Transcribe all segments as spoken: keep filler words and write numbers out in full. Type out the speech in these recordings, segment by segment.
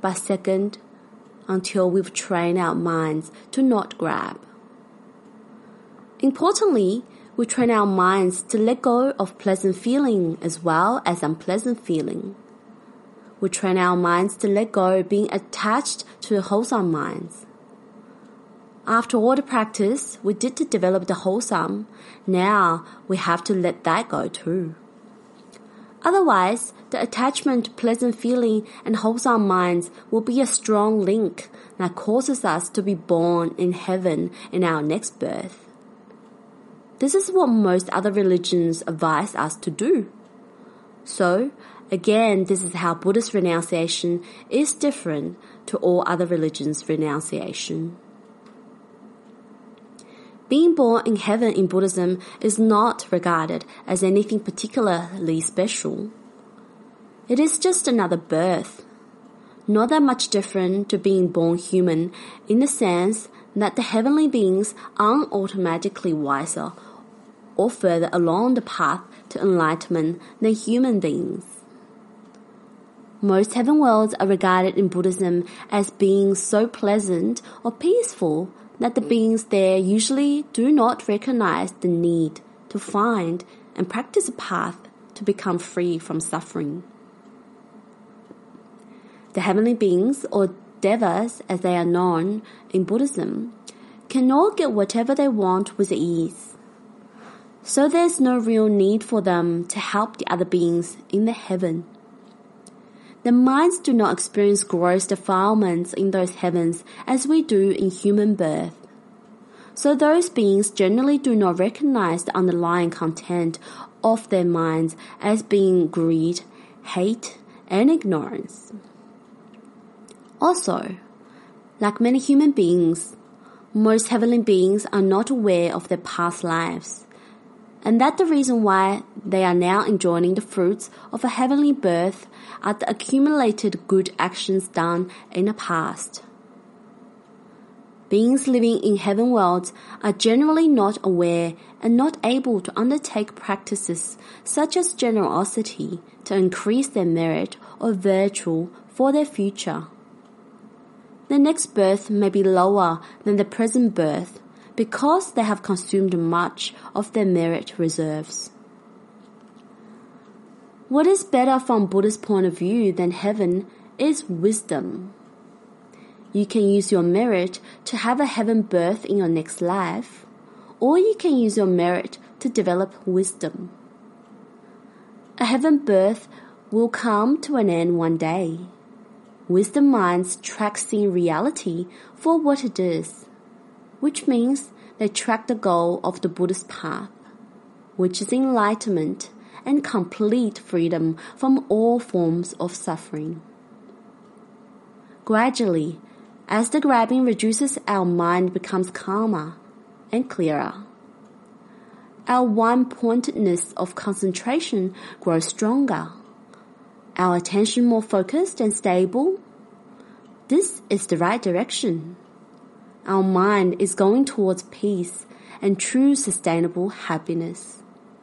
by second until we've trained our minds to not grab. Importantly, we train our minds to let go of pleasant feeling as well as unpleasant feeling. We train our minds to let go of being attached to wholesome minds. After all the practice we did to develop the wholesome, now we have to let that go too. Otherwise, the attachment to pleasant feeling and wholesome minds will be a strong link that causes us to be born in heaven in our next birth. This is what most other religions advise us to do. So, again, this is how Buddhist renunciation is different to all other religions' renunciation. Being born in heaven in Buddhism is not regarded as anything particularly special. It is just another birth, not that much different to being born human in the sense that the heavenly beings aren't automatically wiser or further along the path to enlightenment than human beings. Most heaven worlds are regarded in Buddhism as being so pleasant or peaceful that the beings there usually do not recognize the need to find and practice a path to become free from suffering. The heavenly beings, or devas as they are known in Buddhism, can all get whatever they want with ease. So there's no real need for them to help the other beings in the heaven. Their minds do not experience gross defilements in those heavens as we do in human birth. So those beings generally do not recognize the underlying content of their minds as being greed, hate, and ignorance. Also, like many human beings, most heavenly beings are not aware of their past lives, and that's the reason why they are now enjoying the fruits of a heavenly birth at the accumulated good actions done in the past. Beings living in heaven worlds are generally not aware and not able to undertake practices such as generosity to increase their merit or virtue for their future. The next birth may be lower than the present birth because they have consumed much of their merit reserves. What is better from Buddha's point of view than heaven is wisdom. You can use your merit to have a heaven birth in your next life, or you can use your merit to develop wisdom. A heaven birth will come to an end one day. Wisdom minds track seeing reality for what it is, which means they track the goal of the Buddhist path, which is enlightenment and complete freedom from all forms of suffering. Gradually, as the grabbing reduces, our mind becomes calmer and clearer. Our one-pointedness of concentration grows stronger. Our attention more focused and stable. This is the right direction. Our mind is going towards peace and true sustainable happiness.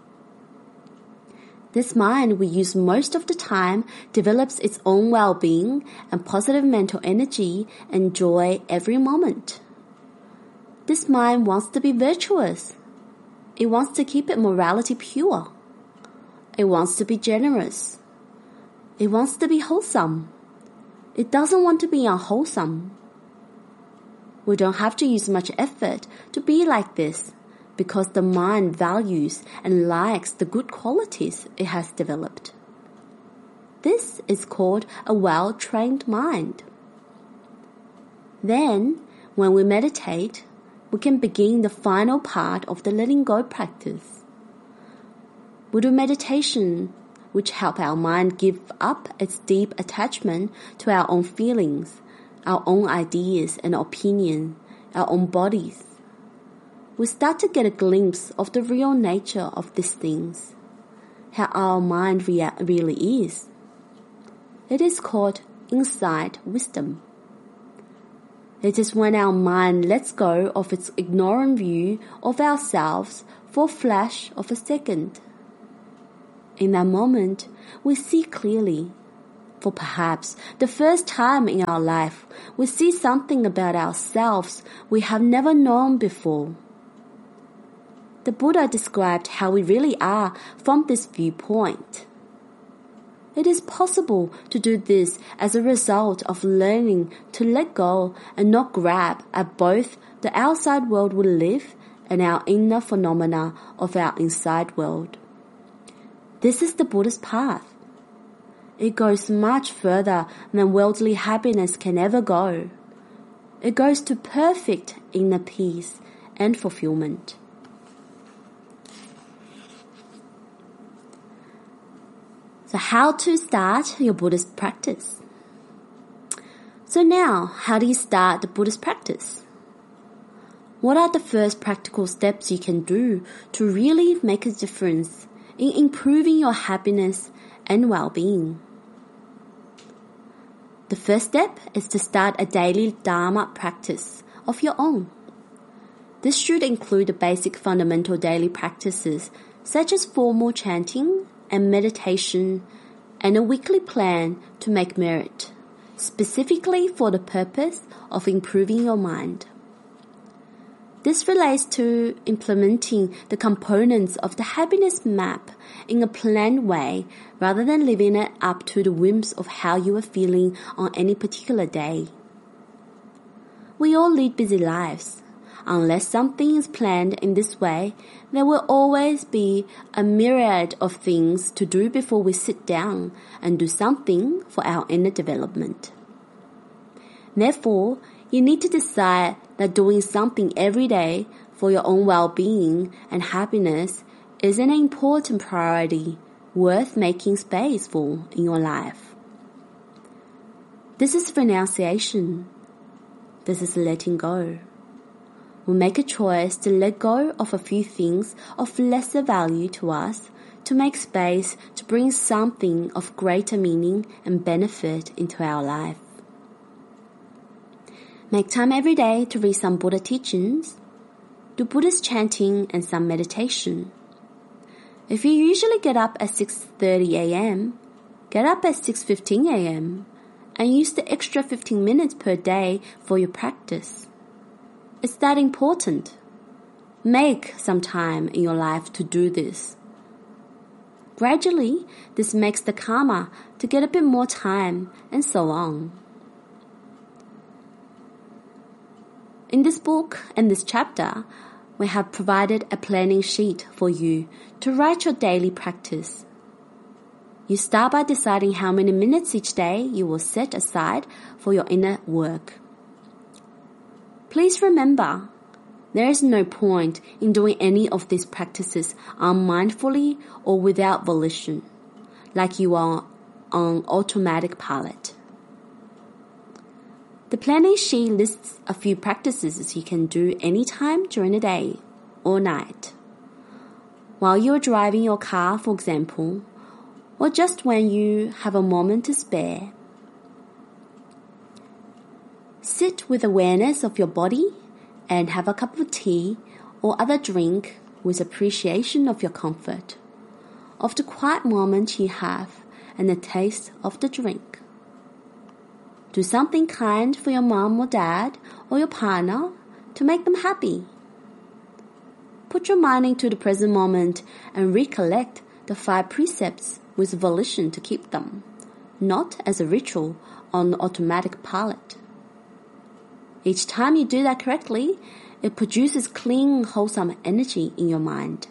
This mind we use most of the time develops its own well-being and positive mental energy and joy every moment. This mind wants to be virtuous. It wants to keep its morality pure. It wants to be generous. It wants to be wholesome. It doesn't want to be unwholesome. We don't have to use much effort to be like this, because the mind values and likes the good qualities it has developed. This is called a well-trained mind. Then, when we meditate, we can begin the final part of the letting go practice. We do meditation, which help our mind give up its deep attachment to our own feelings, our own ideas and opinions, our own bodies. We start to get a glimpse of the real nature of these things, how our mind rea- really is. It is called insight wisdom. It is when our mind lets go of its ignorant view of ourselves for a flash of a second. In that moment, we see clearly. For perhaps the first time in our life, we see something about ourselves we have never known before. The Buddha described how we really are from this viewpoint. It is possible to do this as a result of learning to let go and not grab at both the outside world we live and our inner phenomena of our inside world. This is the Buddha's path. It goes much further than worldly happiness can ever go. It goes to perfect inner peace and fulfillment. So how to start your Buddhist practice? So now, how do you start the Buddhist practice? What are the first practical steps you can do to really make a difference in improving your happiness and well-being? The first step is to start a daily Dharma practice of your own. This should include the basic fundamental daily practices such as formal chanting and meditation and a weekly plan to make merit, specifically for the purpose of improving your mind. This relates to implementing the components of the happiness map in a planned way rather than leaving it up to the whims of how you are feeling on any particular day. We all lead busy lives. Unless something is planned in this way, there will always be a myriad of things to do before we sit down and do something for our inner development. Therefore, you need to decide that doing something every day for your own well-being and happiness is an important priority worth making space for in your life. This is renunciation. This is letting go. We make a choice to let go of a few things of lesser value to us to make space to bring something of greater meaning and benefit into our life. Make time every day to read some Buddha teachings, do Buddhist chanting and some meditation. If you usually get up at six thirty a.m., get up at six fifteen a.m. and use the extra fifteen minutes per day for your practice. It's that important. Make some time in your life to do this. Gradually, this makes the karma to get a bit more time and so on. In this book and this chapter, we have provided a planning sheet for you to write your daily practice. You start by deciding how many minutes each day you will set aside for your inner work. Please remember, there is no point in doing any of these practices unmindfully or without volition, like you are on automatic pilot. The planning sheet lists a few practices you can do anytime during the day or night. While you are driving your car, for example, or just when you have a moment to spare. Sit with awareness of your body and have a cup of tea or other drink with appreciation of your comfort, of the quiet moment you have and the taste of the drink. Do something kind for your mom or dad or your partner to make them happy. Put your mind into the present moment and recollect the five precepts with volition to keep them, not as a ritual on automatic pilot. Each time you do that correctly, it produces clean, wholesome energy in your mind.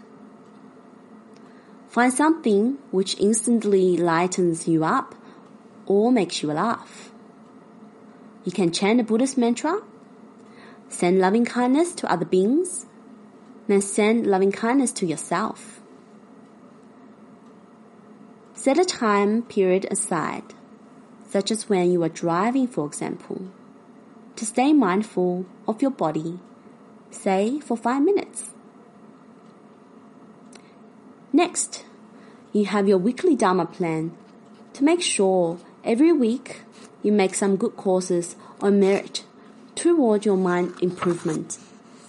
Find something which instantly lightens you up or makes you laugh. You can chant the Buddhist mantra, send loving kindness to other beings, then send loving kindness to yourself. Set a time period aside, such as when you are driving, for example, to stay mindful of your body, say for five minutes. Next, you have your weekly Dharma plan to make sure every week you make some good courses or merit toward your mind improvement.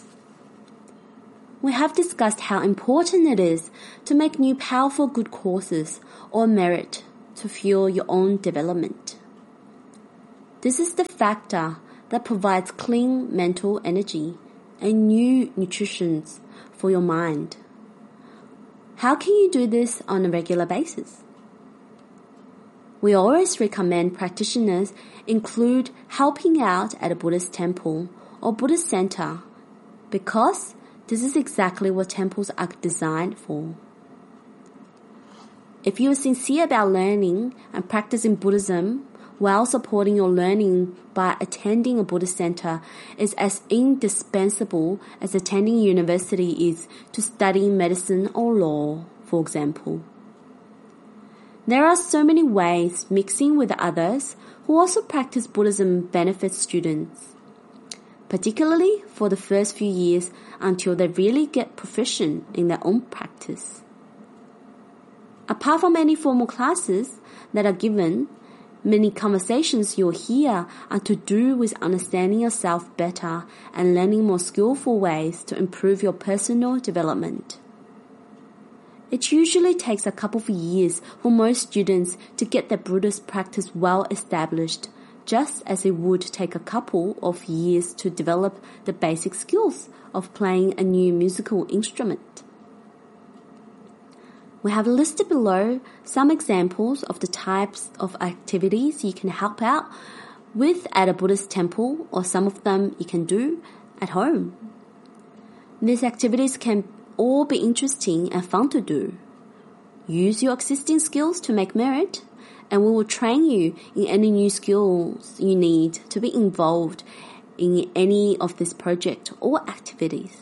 We have discussed how important it is to make new powerful good courses or merit to fuel your own development. This is the factor that provides clean mental energy and new nutrition for your mind. How can you do this on a regular basis? We always recommend practitioners include helping out at a Buddhist temple or Buddhist center because this is exactly what temples are designed for. If you are sincere about learning and practicing Buddhism while supporting your learning by attending a Buddhist center is as indispensable as attending university is to study medicine or law, for example. There are so many ways mixing with others who also practice Buddhism benefits students, particularly for the first few years until they really get proficient in their own practice. Apart from any formal classes that are given, many conversations you'll hear are to do with understanding yourself better and learning more skillful ways to improve your personal development. It usually takes a couple of years for most students to get their Buddhist practice well established, just as it would take a couple of years to develop the basic skills of playing a new musical instrument. We have listed below some examples of the types of activities you can help out with at a Buddhist temple, or some of them you can do at home. These activities can all be interesting and fun to do. Use your existing skills to make merit, and we will train you in any new skills you need to be involved in any of this project or activities.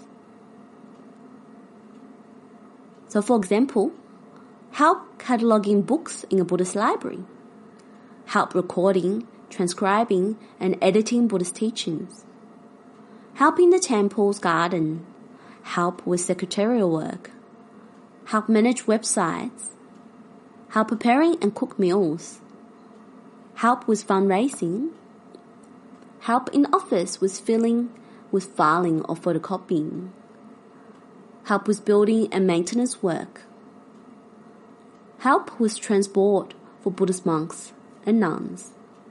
So for example, help cataloging books in a Buddhist library. Help recording, transcribing, and editing Buddhist teachings. Help in the temple's garden. Help with secretarial work. Help manage websites. Help preparing and cook meals. Help with fundraising. Help in office with filling, with filing or photocopying. Help with building and maintenance work. Help with transport for Buddhist monks and nuns.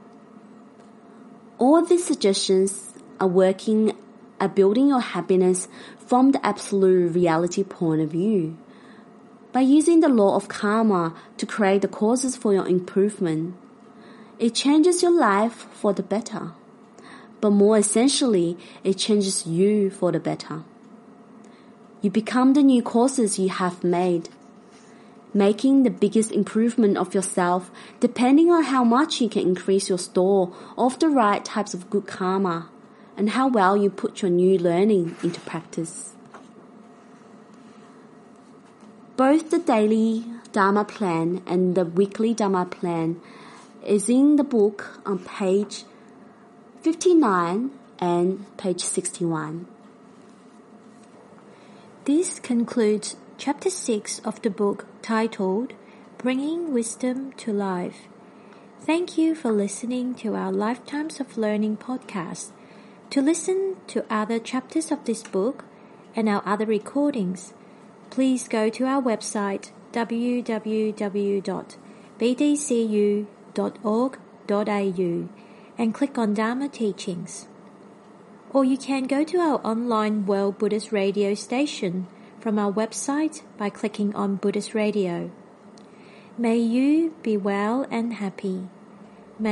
All these suggestions are working at building your happiness from the absolute reality point of view, by using the law of karma to create the causes for your improvement. It changes your life for the better, but more essentially, it changes you for the better. You become the new causes you have made, making the biggest improvement of yourself depending on how much you can increase your store of the right types of good karma and how well you put your new learning into practice. Both the daily Dharma plan and the weekly Dharma plan is in the book on page fifty-nine and page sixty-one. This concludes Chapter six of the book titled Bringing Wisdom to Life. Thank you for listening to our Lifetimes of Learning podcast. To listen to other chapters of this book and our other recordings, please go to our website w w w dot b d c u dot org dot a u and click on Dharma Teachings. Or you can go to our online World Buddhist Radio station from our website by clicking on Buddhist Radio. May you be well and happy.